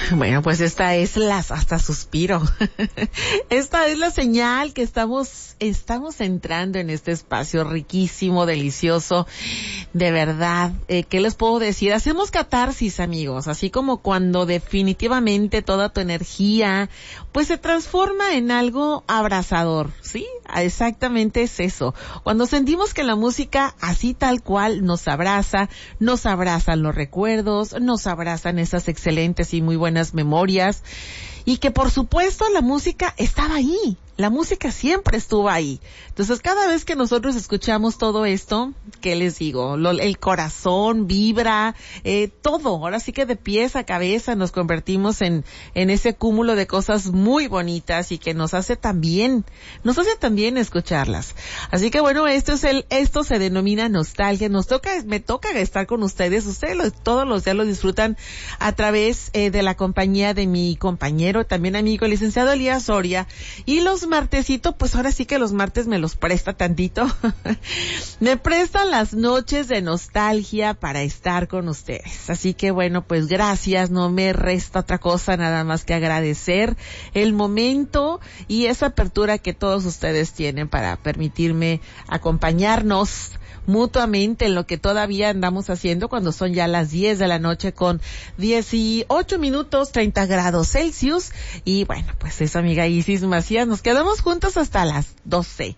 Bueno, pues esta es hasta suspiro. Esta es la señal que estamos entrando en este espacio riquísimo, delicioso. De verdad, ¿qué les puedo decir? Hacemos catarsis, amigos, así como cuando definitivamente toda tu energía, pues se transforma en algo abrazador, ¿sí? Exactamente es eso. Cuando sentimos que la música, así tal cual, nos abrazan los recuerdos, nos abrazan esas excelentes y muy buenas memorias, y que por supuesto la música estaba ahí. La música siempre estuvo ahí. Entonces, cada vez que nosotros escuchamos todo esto, ¿qué les digo? El corazón vibra, todo. Ahora sí que de pies a cabeza nos convertimos en ese cúmulo de cosas muy bonitas y que nos hace tan bien escucharlas. Así que bueno, esto se denomina nostalgia. Me toca estar con ustedes. Todos los días lo disfrutan a través de la compañía de mi compañero, también amigo, el licenciado Elías Soria. Y los martesito, pues ahora sí que los martes me los presta tantito. Me prestan las noches de nostalgia para estar con ustedes. Así que bueno, pues gracias, no me resta otra cosa nada más que agradecer el momento y esa apertura que todos ustedes tienen para permitirme acompañarnos mutuamente en lo que todavía andamos haciendo cuando son ya las 10 de la noche con 18 minutos, 30 grados Celsius. Y bueno, pues es amiga Isis Macías, nos quedamos juntos hasta las 12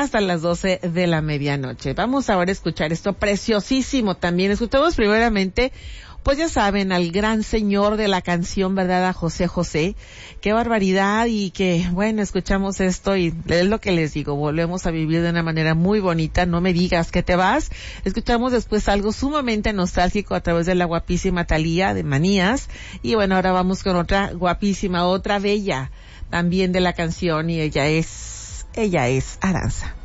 de la medianoche. Vamos ahora a escuchar esto preciosísimo también. Escuchamos primeramente, pues ya saben, al gran señor de la canción, ¿verdad? A José José. Qué barbaridad, y que, bueno, escuchamos esto y es lo que les digo, volvemos a vivir de una manera muy bonita. No me digas que te vas. Escuchamos después algo sumamente nostálgico a través de la guapísima Thalía de Manías. Y bueno, ahora vamos con otra guapísima, otra bella también de la canción, y ella es Aranza.